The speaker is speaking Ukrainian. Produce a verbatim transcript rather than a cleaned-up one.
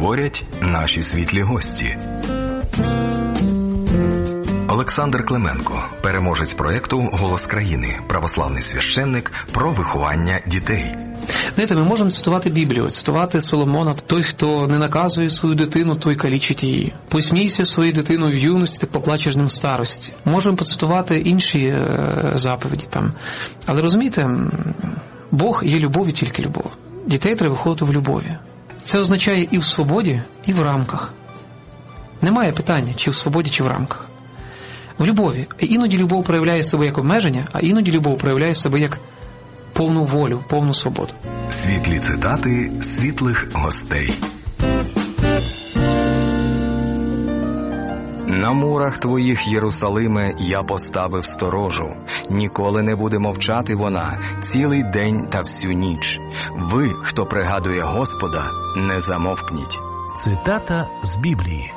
говорять наші світлі гості. Олександр Клименко, переможець проєкту «Голос країни», православний священник про виховання дітей. Знаєте, ми можемо цитувати Біблію, цитувати Соломона: «Той, хто не наказує свою дитину, той калічить її. Посмійся своєю дитиною в юності, ти поплачеш ним в старості». Можемо поцитувати інші е, заповіді там. Але розумієте, Бог є любов і тільки любов. Дітей треба виховувати в любові. Це означає і в свободі, і в рамках. Немає питання, чи в свободі, чи в рамках. В любові. Іноді любов проявляє себе як обмеження, а іноді любов проявляє себе як повну волю, повну свободу. Світлі цитати світлих гостей. На мурах твоїх, Єрусалиме, я поставив сторожу. Ніколи не буде мовчати вона, цілий день та всю ніч. Ви, хто пригадує Господа, не замовкніть. Цитата з Біблії.